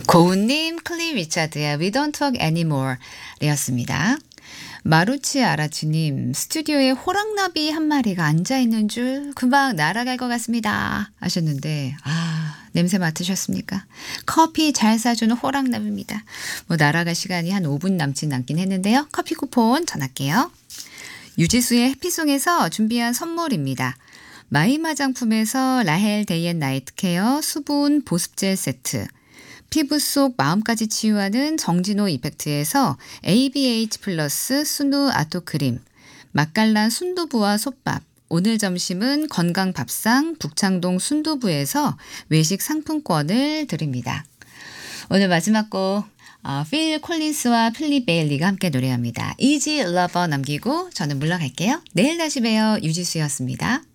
고은님, 클리 리차드의 We Don't Talk Anymore 였습니다. 마루치 아라치님, 스튜디오에 호랑나비 한 마리가 앉아있는 줄 금방 날아갈 것 같습니다 하셨는데, 냄새 맡으셨습니까? 커피 잘 사주는 호랑나비입니다. 날아갈 시간이 한 5분 남긴 했는데요. 커피 쿠폰 전할게요. 유지수의 해피송에서 준비한 선물입니다. 마임 화장품에서 라헬 데이앤 나이트 케어 수분 보습젤 세트, 피부 속 마음까지 치유하는 정진호 이펙트에서 ABH 플러스 순우 아토크림, 맛깔난 순두부와 솥밥, 오늘 점심은 건강밥상 북창동 순두부에서 외식 상품권을 드립니다. 오늘 마지막 곡 필 콜린스와 필립 베일리가 함께 노래합니다. Easy Lover 남기고 저는 물러갈게요. 내일 다시 봬요. 유지수였습니다.